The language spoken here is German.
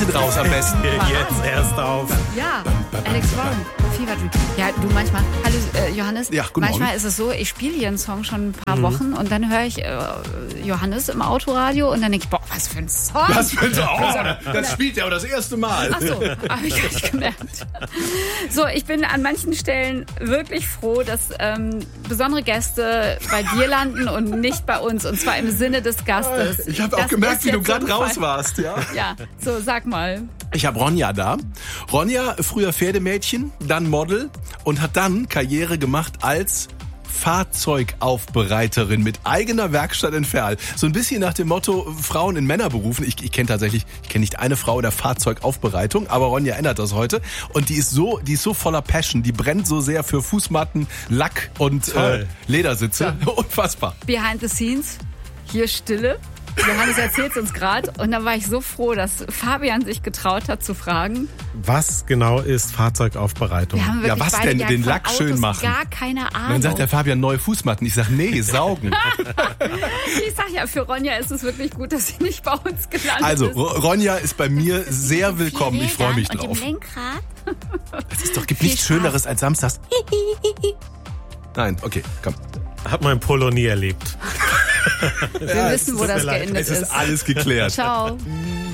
hinten raus am besten. Jetzt erst auf. Ja, Alex Warren, Fever Dream. Ja, du manchmal, hallo Johannes, Ja, guten manchmal Morgen. ist es so, ich spiele hier einen Song schon ein paar Wochen und dann höre ich Johannes im Autoradio und dann denke ich, boah, was für ein Song. Das spielt er aber das erste Mal. Ach so, habe ich gar nicht gemerkt. So, ich bin an manchen Stellen wirklich froh, dass besondere Gäste bei dir landen und nicht bei uns. Und zwar im Sinne des Gastes. Ich habe auch Das gemerkt, ist wie du jetzt so gerade ein raus Fall. warst. Ja? Ja, so, sag mal. Ich habe Ronja da. Ronja, früher Pferdemädchen, dann Model und hat dann Karriere gemacht als Fahrzeugaufbereiterin mit eigener Werkstatt in Verl. So ein bisschen nach dem Motto Frauen in Männerberufen. Ich kenne nicht eine Frau in der Fahrzeugaufbereitung, aber Ronja ändert das heute. Und die ist so voller Passion, die brennt so sehr für Fußmatten, Lack und Ledersitze. Ja. Unfassbar. Behind the scenes, hier Stille. Johannes erzählt es uns gerade und dann war ich so froh, dass Fabian sich getraut hat zu fragen. Was genau ist Fahrzeugaufbereitung? Wir haben wirklich Ja, was beide denn? gar Den von Lack schön Autos machen. Gar keine Ahnung. Dann sagt der Fabian neue Fußmatten. Ich sag nee, saugen. Ich sag ja, für Ronja ist es wirklich gut, dass sie nicht bei uns gelandet Also, ist. Ronja ist bei mir sehr willkommen. Ich freue mich drauf. Und dem Lenkrad. Gibt Viel nichts Spaß. Schöneres als samstags. Nein, okay, komm. Hat mein Polo nie erlebt. Wir wissen, wo das geendet Es ist alles geklärt. Ciao.